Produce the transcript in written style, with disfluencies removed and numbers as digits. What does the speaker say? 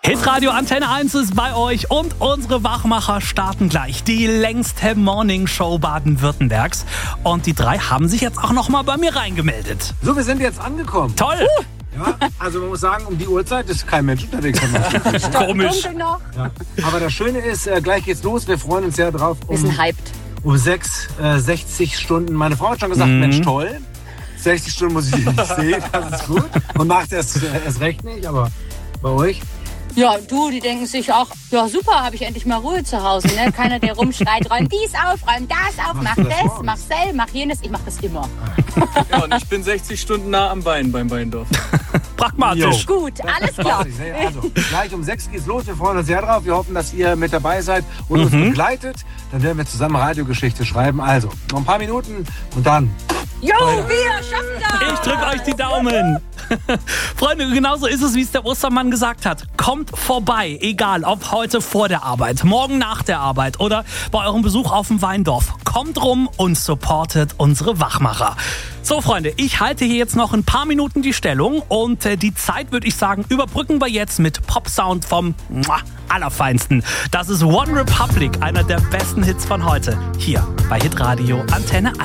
Hitradio Antenne 1 ist bei euch und unsere Wachmacher starten gleich. Die längste Morningshow Baden-Württembergs. Und die 3 haben sich jetzt auch nochmal bei mir reingemeldet. So, wir sind jetzt angekommen. Toll! Ja, also man muss sagen, um die Uhrzeit ist kein Mensch unterwegs. Komisch. Ja. Aber das Schöne ist, gleich geht's los. Wir freuen uns sehr drauf. Wir sind hyped. Um 60 Stunden. Meine Frau hat schon gesagt, Mensch, toll. 60 Stunden muss ich nicht sehen, das ist gut. Und macht erst recht nicht, aber bei euch? Ja, die denken sich auch, ja super, habe ich endlich mal Ruhe zu Hause. Ne? Keiner, der rumschreit, räum dies auf, räum das auf, mach das, mach sel, mach jenes. Ich mach das immer. Ja, und ich bin 60 Stunden nah am Bein beim Beindorf. Pragmatisch. Gut, alles klar. Also, gleich um 6 geht's los. Wir freuen uns sehr drauf. Wir hoffen, dass ihr mit dabei seid und uns begleitet. Dann werden wir zusammen Radiogeschichte schreiben. Also, noch ein paar Minuten und dann... Jo, wir schaffen das! Ich drücke euch die Daumen. Freunde, genauso ist es, wie es der Ostermann gesagt hat. Kommt vorbei, egal ob heute vor der Arbeit, morgen nach der Arbeit oder bei eurem Besuch auf dem Weindorf. Kommt rum und supportet unsere Wachmacher. So, Freunde, ich halte hier jetzt noch ein paar Minuten die Stellung und die Zeit, würde ich sagen, überbrücken wir jetzt mit Pop-Sound vom Allerfeinsten. Das ist One Republic, einer der besten Hits von heute, hier bei Hitradio Antenne 1.